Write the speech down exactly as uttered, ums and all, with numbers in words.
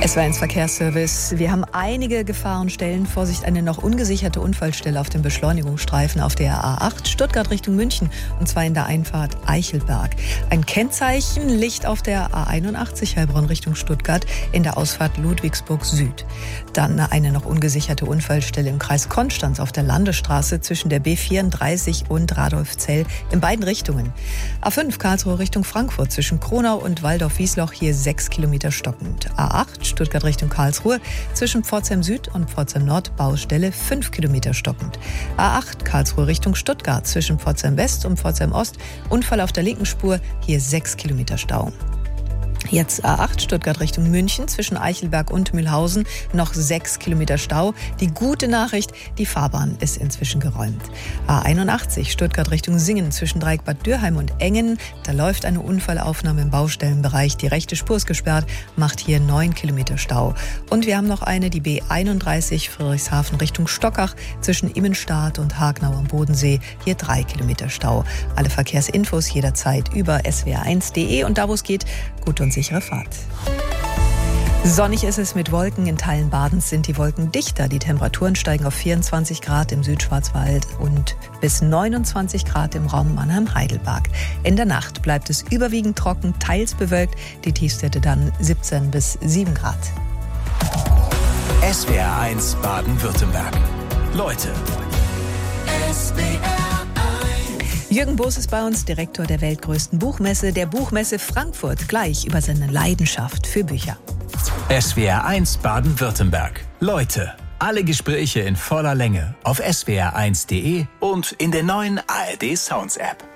Es war ein Verkehrsservice. Wir haben einige Gefahrenstellen. Vorsicht, eine noch ungesicherte Unfallstelle auf dem Beschleunigungsstreifen auf der A acht, Stuttgart Richtung München, und zwar in der Einfahrt Eichelberg. Ein Kennzeichen, Licht auf der A einundachtzig, Heilbronn Richtung Stuttgart, in der Ausfahrt Ludwigsburg Süd. Dann eine noch ungesicherte Unfallstelle im Kreis Konstanz auf der Landesstraße zwischen der B vierunddreißig und Radolfzell in beiden Richtungen. A fünf Karlsruhe Richtung Frankfurt zwischen Kronau und Waldorf-Wiesloch, hier sechs Kilometer stockend. A acht Stuttgart Richtung Karlsruhe zwischen Pforzheim Süd und Pforzheim Nord, Baustelle fünf Kilometer stockend. A acht Karlsruhe Richtung Stuttgart zwischen Pforzheim West und Pforzheim Ost, Unfall auf der linken Spur, hier sechs Kilometer Stau. Jetzt A acht Stuttgart Richtung München zwischen Eichelberg und Mühlhausen, noch sechs Kilometer Stau. Die gute Nachricht, die Fahrbahn ist inzwischen geräumt. A einundachtzig Stuttgart Richtung Singen zwischen Dreieck Bad Dürheim und Engen, da läuft eine Unfallaufnahme im Baustellenbereich. Die rechte Spur ist gesperrt, macht hier neun Kilometer Stau. Und wir haben noch eine, die B einunddreißig Friedrichshafen Richtung Stockach zwischen Immenstadt und Hagenau am Bodensee, hier drei Kilometer Stau. Alle Verkehrsinfos jederzeit über S W R eins punkt de und da, wo es geht, gut und sichere Fahrt. Sonnig ist es mit Wolken. In Teilen Badens sind die Wolken dichter. Die Temperaturen steigen auf vierundzwanzig Grad im Südschwarzwald und bis neunundzwanzig Grad im Raum Mannheim-Heidelberg. In der Nacht bleibt es überwiegend trocken, teils bewölkt. Die Tiefstwerte dann siebzehn bis sieben Grad. S W R eins Baden-Württemberg. Leute. S W R Jürgen Boos ist bei uns, Direktor der weltgrößten Buchmesse, der Buchmesse Frankfurt, gleich über seine Leidenschaft für Bücher. S W R eins Baden-Württemberg. Leute. Alle Gespräche in voller Länge auf S W R eins punkt de und in der neuen A R D Sounds App.